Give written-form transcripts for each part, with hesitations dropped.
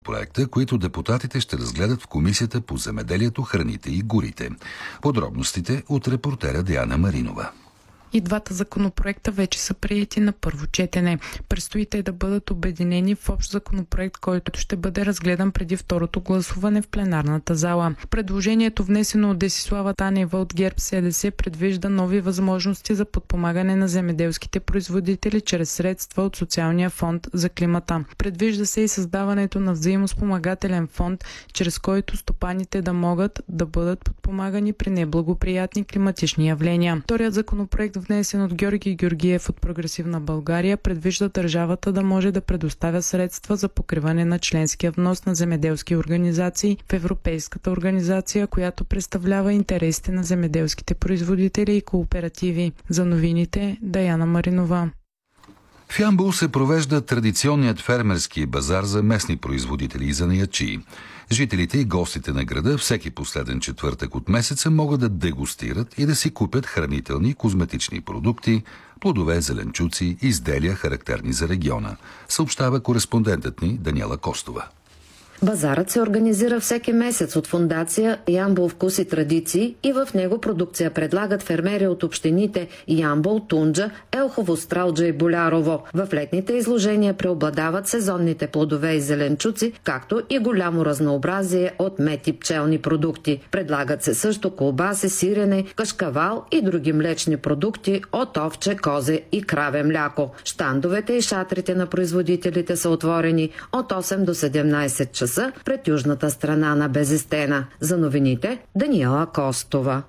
законопроекта, които депутатите ще разгледат в Комисията по земеделието, храните и горите. Подробностите от репортера Диана Маринова. И двата законопроекта вече са приети на първо четене. Предстои те да бъдат обединени в общ законопроект, който ще бъде разгледан преди второто гласуване в пленарната зала. Предложението, внесено от Десислава Танева от ГЕРБ-СДС, предвижда нови възможности за подпомагане на земеделските производители чрез средства от Социалния фонд за климата. Предвижда се и създаването на взаимоспомагателен фонд, чрез който стопаните да могат да бъдат подпомагани при неблагоприятни климатични явления. Вторият законопроект, внесен от Георги Георгиев от Прогресивна България, предвижда държавата да може да предоставя средства за покриване на членския внос на земеделски организации в Европейската организация, която представлява интересите на земеделските производители и кооперативи. За новините Даяна Маринова. В Ямбол се провежда традиционният фермерски базар за местни производители и занаятчии. Жителите и гостите на града всеки последен четвъртък от месеца могат да дегустират и да си купят хранителни и козметични продукти, плодове, зеленчуци и изделия, характерни за региона, съобщава кореспондентът ни Даниела Костова. Базарът се организира всеки месец от фондация Ямбол вкус и традиции и в него продукция предлагат фермери от общините Ямбол, Тунджа, Елхово, Стралджа и Болярово. В летните изложения преобладават сезонните плодове и зеленчуци, както и голямо разнообразие от мед и пчелни продукти. Предлагат се също колбаси, сирене, кашкавал и други млечни продукти от овче, козе и краве мляко. Щандовете и шатрите на производителите са отворени от 8 до 17 часа пред южната страна на Безестена. За новините Даниела Костова.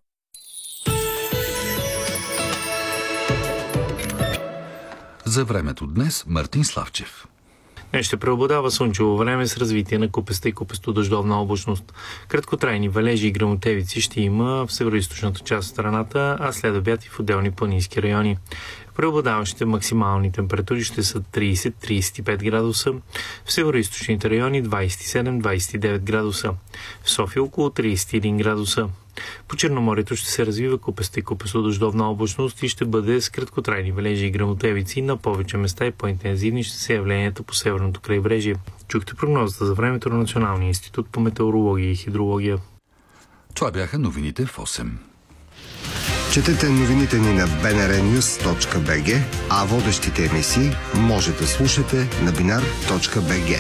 За времето днес Мартин Славчев. Днес ще преобладава слънчево време с развитие на купеста и купесто-дъждовна облачност. Краткотрайни валежи и гръмотевици ще има в североизточната част от страната, а след обяд и в отделни планински райони. Преобладаващите максимални температури ще са 30-35 градуса, в североизточните райони 27-29 градуса, в София около 31 градуса. По Черноморието ще се развива купеста и купесто-дъждовна облачност и ще бъде с краткотрайни валежи и гръмотевици. На повече места и по-интензивни ще са явленията по северното крайбрежие. Чухте прогнозата за времето на Националния институт по метеорология и хидрология. Това бяха новините в 8. Четете новините ни на bnrnews.bg, а водещите емисии може да слушате на binar.bg.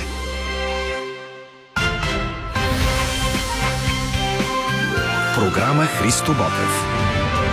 Програма Христо Ботев.